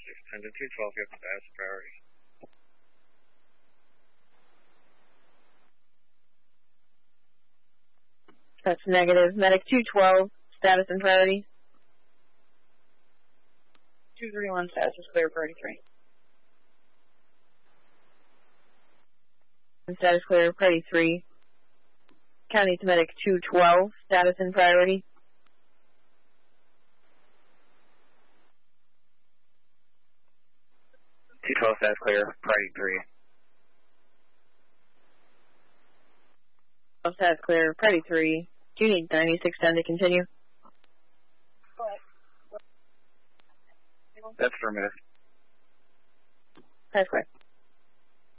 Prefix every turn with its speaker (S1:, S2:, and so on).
S1: 10 to 212, you have status priority.
S2: That's negative. Medic 212, status and priority.
S3: 231, status is clear, priority 3.
S2: And status clear, priority 3. County to medic 212, status and priority.
S1: 212, status clear, priority 3.
S2: Status clear, priority 3. Do you need 9610 to continue?
S1: That's affirmative.
S2: That's correct.